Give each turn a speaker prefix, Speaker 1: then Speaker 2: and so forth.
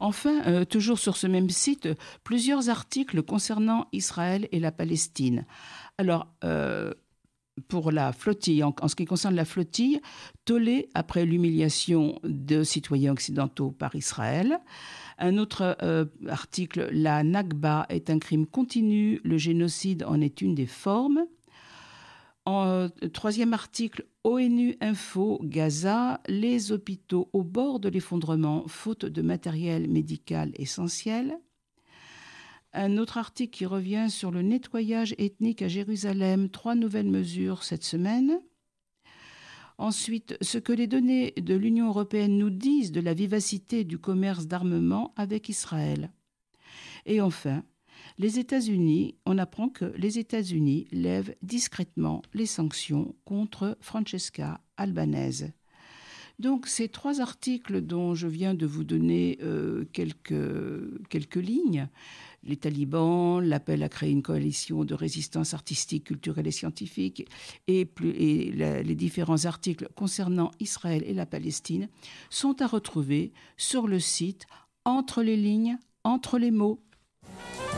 Speaker 1: Enfin, toujours sur ce même site, plusieurs articles concernant Israël et la Palestine. Alors, pour la flottille, en ce qui concerne la flottille, tollé après l'humiliation de citoyens occidentaux par Israël. Un autre article, la Nakba est un crime continu, le génocide en est une des formes. Troisième article, ONU Info, Gaza, les hôpitaux au bord de l'effondrement, faute de matériel médical essentiel. Un autre article qui revient sur le nettoyage ethnique à Jérusalem, 3 nouvelles mesures cette semaine. Ensuite, ce que les données de l'Union européenne nous disent de la vivacité du commerce d'armement avec Israël. Et enfin, les États-Unis, on apprend que les États-Unis lèvent discrètement les sanctions contre Francesca Albanese. Donc, ces 3 articles dont je viens de vous donner quelques lignes, les talibans, l'appel à créer une coalition de résistance artistique, culturelle et scientifique, et les différents articles concernant Israël et la Palestine, sont à retrouver sur le site Entre les lignes, entre les mots.